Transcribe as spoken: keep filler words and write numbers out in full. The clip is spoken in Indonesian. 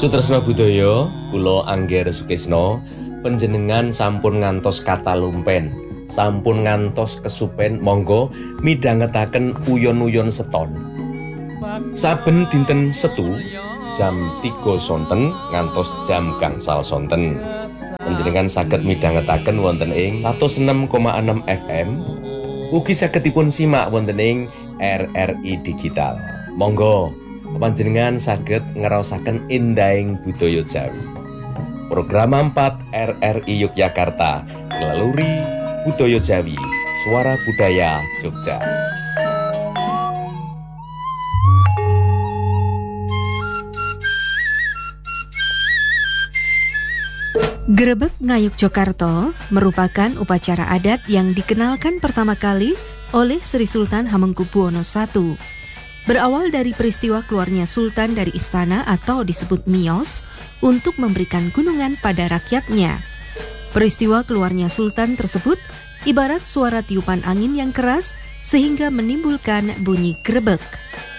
Sutresna budaya, kula Angger Sukisno, panjenengan sampun ngantos kata lumpen, sampun ngantos kesupen, monggo midhangetaken uyon-uyon seton. Saben dinten Setu jam tiga sonten ngantos jam gangsal sonten. Panjenengan saged midhangetaken wonten ing seratus enam koma enam F M. Ugi saged dipun simak wonten ing R R I Digital. Monggo panjenengan saged ngraosaken indahing budaya Jawi. Program empat R R I Yogyakarta, Ngeleluri Budaya Jawi, Suara Budaya Jogja. Grebeg Ngayuk Jokarto merupakan upacara adat yang dikenalkan pertama kali oleh Sri Sultan Hamengkubuwono satu. Berawal dari peristiwa keluarnya Sultan dari istana atau disebut Miyos untuk memberikan gunungan pada rakyatnya. Peristiwa keluarnya Sultan tersebut ibarat suara tiupan angin yang keras sehingga menimbulkan bunyi grebeg.